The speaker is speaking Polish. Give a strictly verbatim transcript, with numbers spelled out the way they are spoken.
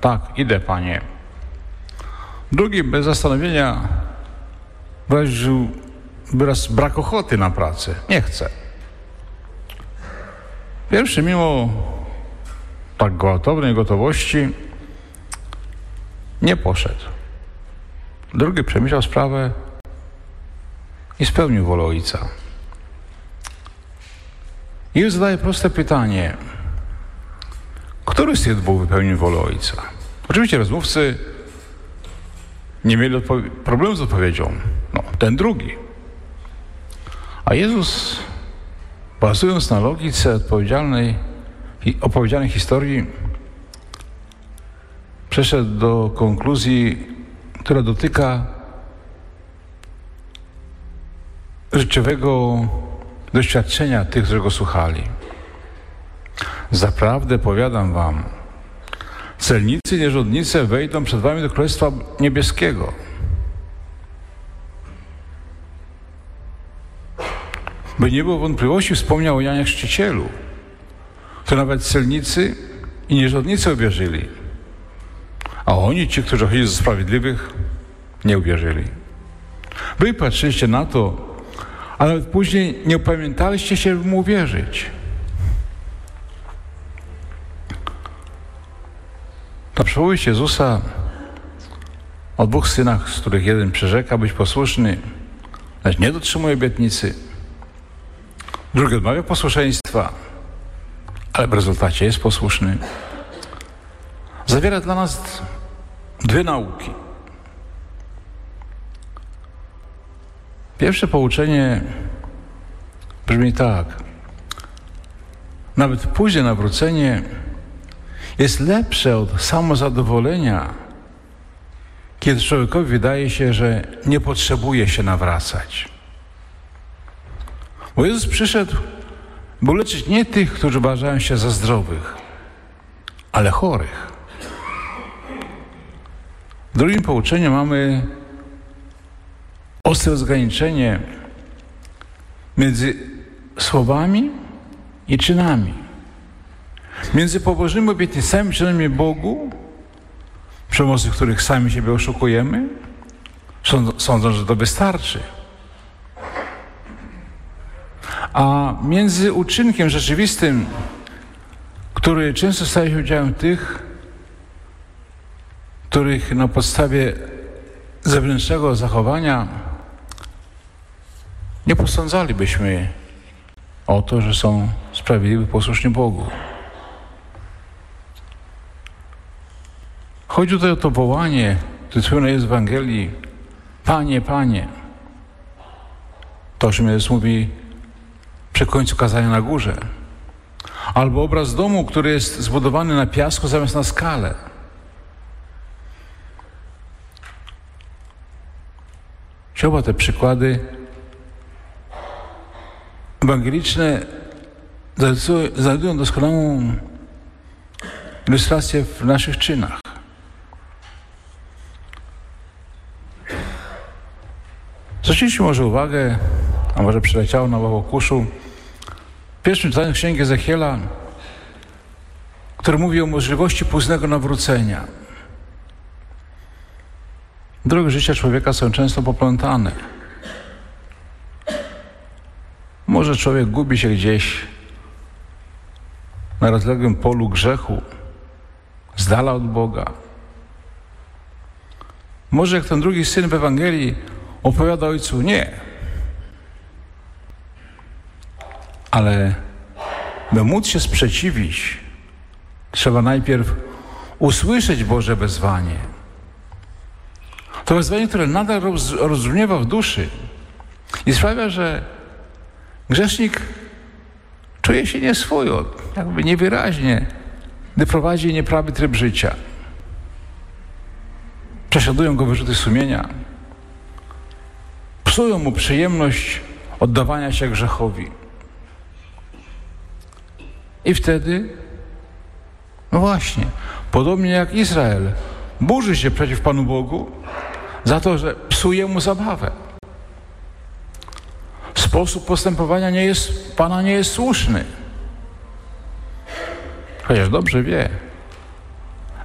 tak, idę, Panie. Drugi bez zastanowienia wyraził wyraz brak ochoty na pracę. Nie chce. Pierwszy, mimo tak gwałtownej gotowości, nie poszedł. Drugi przemyślał sprawę i spełnił wolę Ojca. Jezus zadaje proste pytanie. Który z tych dwóch wypełnił wolę Ojca? Oczywiście rozmówcy nie mieli odpowie- problemu z odpowiedzią. No, ten drugi. A Jezus, bazując na logice odpowiedzialnej, opowiedzianej historii, przeszedł do konkluzji, która dotyka życiowego doświadczenia tych, którzy go słuchali. Zaprawdę powiadam wam, celnicy i nierządnice wejdą przed wami do Królestwa Niebieskiego. By nie było wątpliwości, wspomniał o Janie Chrzcicielu, to nawet celnicy i nierządnicy uwierzyli. A oni, ci, którzy chodzili ze sprawiedliwych, nie uwierzyli. Wy patrzyliście na to, a nawet później nie upamiętaliście się, by mu uwierzyć. Na przypowieść Jezusa o dwóch synach, z których jeden przyrzeka być posłuszny, lecz nie dotrzymuje obietnicy. Drugi odmawia posłuszeństwa, ale w rezultacie jest posłuszny. Zawiera dla nas dwie nauki. Pierwsze pouczenie brzmi tak. Nawet późne nawrócenie jest lepsze od samozadowolenia, kiedy człowiekowi wydaje się, że nie potrzebuje się nawracać. Bo Jezus przyszedł, by leczyć nie tych, którzy uważają się za zdrowych, ale chorych. W drugim pouczeniu mamy ostre rozgraniczenie między słowami i czynami. Między pobożnymi obietnicami, czynami Bogu, przy pomocy których sami siebie oszukujemy, sądząc, że to wystarczy. A między uczynkiem rzeczywistym, który często staje się udziałem tych, których na podstawie zewnętrznego zachowania nie posądzalibyśmy o to, że są sprawiedliwi, posłuszni Bogu. Chodzi tutaj o to wołanie, które słyne jest w Ewangelii: Panie, Panie. To, o czym Jezus mówi przy końcu kazania na górze. Albo obraz domu, który jest zbudowany na piasku zamiast na skale. Oba te przykłady ewangeliczne znajdują doskonałą ilustrację w naszych czynach. Zwróciliśmy może uwagę, a może przyleciało na łokuszu, w pierwszym czytaniu Księgi Ezechiela, który mówi o możliwości późnego nawrócenia. Drogi życia człowieka są często poplątane. Może człowiek gubi się gdzieś na rozległym polu grzechu, z dala od Boga. Może jak ten drugi syn w Ewangelii opowiada ojcu: nie. Ale by móc się sprzeciwić, trzeba najpierw usłyszeć Boże wezwanie. To wezwanie, które nadal roz, rozbrzmiewa w duszy i sprawia, że grzesznik czuje się nieswojo, jakby niewyraźnie, gdy prowadzi nieprawy tryb życia. Prześladują go wyrzuty sumienia, psują mu przyjemność oddawania się grzechowi. I wtedy, no właśnie, podobnie jak Izrael, burzy się przeciw Panu Bogu za to, że psuje mu zabawę. Sposób postępowania nie jest, Pana nie jest słuszny. Chociaż dobrze wie,